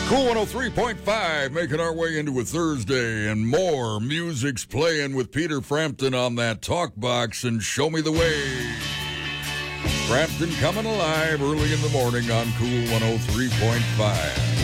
Cool 103.5, making our way into a Thursday, and more music's playing with Peter Frampton on that talk box and Show Me the Way. Frampton coming alive early in the morning on Cool 103.5.